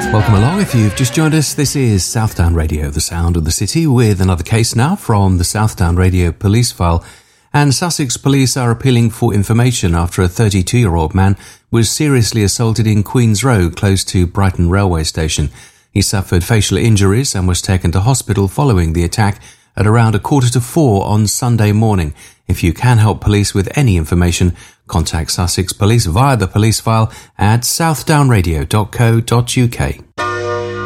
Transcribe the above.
Welcome along. If you've just joined us, this is Southdown Radio, the sound of the city, with another case now from the Southdown Radio police file. And Sussex police are appealing for information after a 32-year-old man was seriously assaulted in Queen's Road, close to Brighton railway station. He suffered facial injuries and was taken to hospital following the attack at around 4:45 on Sunday morning. If you can help police with any information, contact Sussex Police via the police file at southdownradio.co.uk.